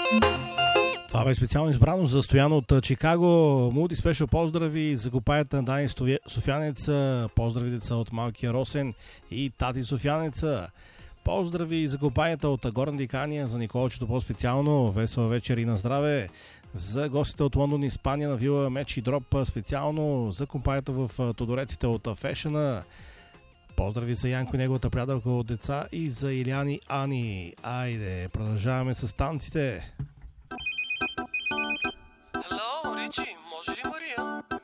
Това бе специално избрано за Стоян от Чикаго. Муди спешъл поздрави за копаята на Дани Софянеца. Поздрави деца от малкия Росен и тати Софянеца. Поздрави за копаята от Горна Дикания, за Николчето по-специално. Весела вечер и на здраве. За гостите от Лондон, Испания на Вила Меч и Дроп специално. За компанията в Тодореците от Фешена. Поздрави за Янко и неговата приятелка от деца и за Иляни Ани. Айде, продължаваме с танците.